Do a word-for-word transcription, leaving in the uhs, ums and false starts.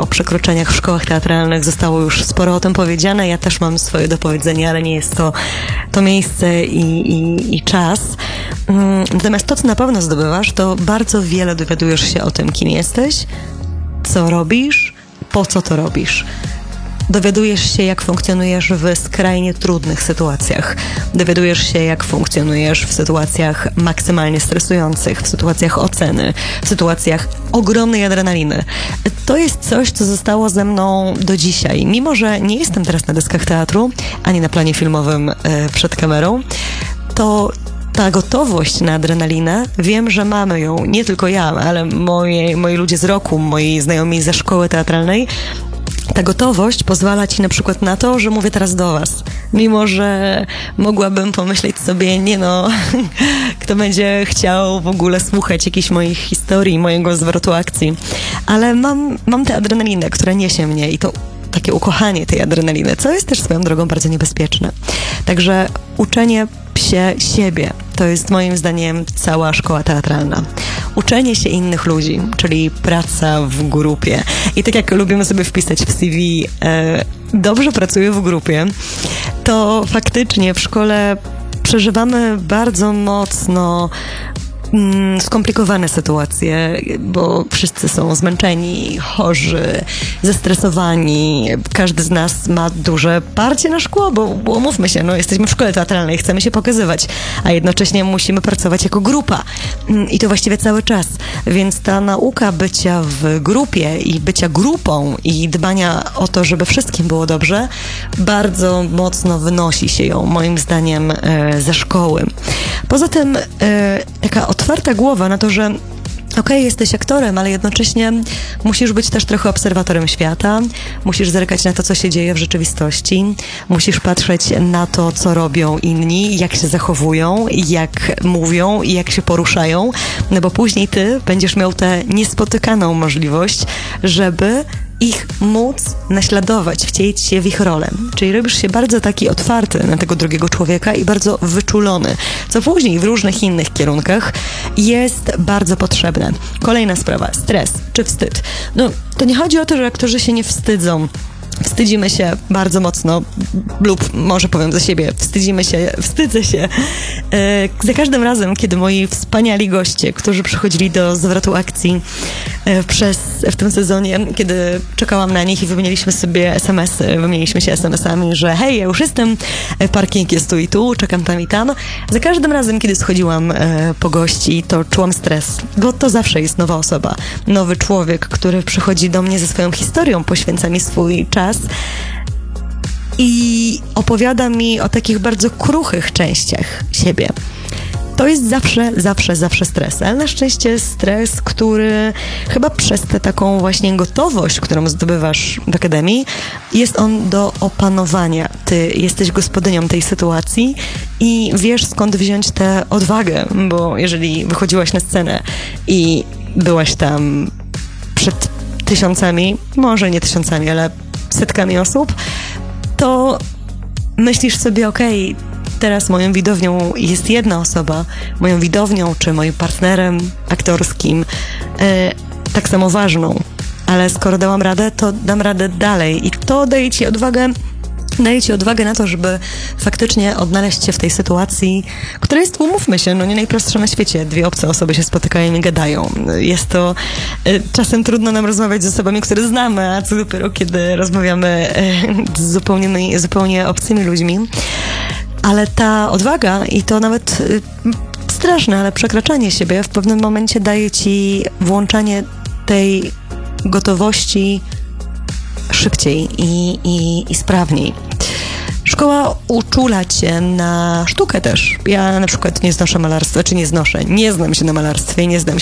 o przekroczeniach w szkołach teatralnych zostało już sporo o tym powiedziane. Ja też mam swoje do powiedzenia, ale nie jest to to miejsce i, i, i czas. Natomiast to, co na pewno zdobywasz, to bardzo wiele dowiadujesz się o tym, kim jesteś, co robisz, po co to robisz. Dowiadujesz się, jak funkcjonujesz w skrajnie trudnych sytuacjach. Dowiadujesz się, jak funkcjonujesz w sytuacjach maksymalnie stresujących, w sytuacjach oceny, w sytuacjach ogromnej adrenaliny. To jest coś, co zostało ze mną do dzisiaj. Mimo że nie jestem teraz na deskach teatru, ani na planie filmowym e, przed kamerą, to ta gotowość na adrenalinę, wiem, że mamy ją, nie tylko ja, ale moje, moi ludzie z roku, moi znajomi ze szkoły teatralnej. Ta gotowość pozwala ci na przykład na to, że mówię teraz do was. Mimo że mogłabym pomyśleć sobie, nie no, kto będzie chciał w ogóle słuchać jakichś moich historii, mojego zwrotu akcji. Ale mam, mam tę adrenalinę, która niesie mnie i to takie ukochanie tej adrenaliny, co jest też swoją drogą bardzo niebezpieczne. Także uczenie się siebie to jest moim zdaniem cała szkoła teatralna. Uczenie się innych ludzi, czyli praca w grupie. I tak jak lubimy sobie wpisać w C V, e, dobrze pracuję w grupie, to faktycznie w szkole przeżywamy bardzo mocno mm, skomplikowane sytuacje, bo wszyscy są zmęczeni, chorzy, zestresowani. Każdy z nas ma duże parcie na szkło, bo, bo umówmy się, no, jesteśmy w szkole teatralnej, chcemy się pokazywać, a jednocześnie musimy pracować jako grupa. I to właściwie cały czas. Więc ta nauka bycia w grupie i bycia grupą i dbania o to, żeby wszystkim było dobrze, bardzo mocno wynosi się ją, moim zdaniem, e, ze szkoły. Poza tym e, taka otwarta głowa na to, że okej, okay, jesteś aktorem, ale jednocześnie musisz być też trochę obserwatorem świata, musisz zerkać na to, co się dzieje w rzeczywistości, musisz patrzeć na to, co robią inni, jak się zachowują, jak mówią i jak się poruszają, no bo później ty będziesz miał tę niespotykaną możliwość, żeby ich móc naśladować, wcielić się w ich rolę. Czyli robisz się bardzo taki otwarty na tego drugiego człowieka i bardzo wyczulony, co później w różnych innych kierunkach jest bardzo potrzebne. Kolejna sprawa, stres czy wstyd. No, to nie chodzi o to, że aktorzy się nie wstydzą. Wstydzimy się bardzo mocno, lub może powiem za siebie, wstydzimy się, wstydzę się. E, za każdym razem, kiedy moi wspaniali goście, którzy przychodzili do zwrotu akcji e, przez, w tym sezonie, kiedy czekałam na nich i wymieniliśmy sobie es em esy, wymieniliśmy się es em esami, że hej, ja już jestem, parking jest tu i tu, czekam tam i tam. Za każdym razem, kiedy schodziłam e, po gości, to czułam stres, bo to zawsze jest nowa osoba, nowy człowiek, który przychodzi do mnie ze swoją historią, poświęca mi swój czas i opowiada mi o takich bardzo kruchych częściach siebie. To jest zawsze, zawsze, zawsze stres, ale na szczęście stres, który chyba przez tę taką właśnie gotowość, którą zdobywasz w akademii, jest on do opanowania. Ty jesteś gospodynią tej sytuacji i wiesz, skąd wziąć tę odwagę, bo jeżeli wychodziłaś na scenę i byłaś tam przed tysiącami, może nie tysiącami, ale setkami osób, to myślisz sobie, okej, okay, teraz moją widownią jest jedna osoba, moją widownią czy moim partnerem aktorskim, e, tak samo ważną, ale skoro dałam radę, to dam radę dalej i to daje ci odwagę daje ci odwagę na to, żeby faktycznie odnaleźć się w tej sytuacji, która jest, umówmy się, no nie najprostsza na świecie. Dwie obce osoby się spotykają i gadają. Jest to, y, czasem trudno nam rozmawiać z osobami, które znamy, a co dopiero, kiedy rozmawiamy y, z zupełnie, zupełnie obcymi ludźmi. Ale ta odwaga i to nawet y, straszne, ale przekraczanie siebie w pewnym momencie daje ci włączanie tej gotowości szybciej i, i, i sprawniej. Szkoła uczula cię na sztukę też. Ja na przykład nie znoszę malarstwa, czy nie znoszę, nie znam się na malarstwie, nie znam się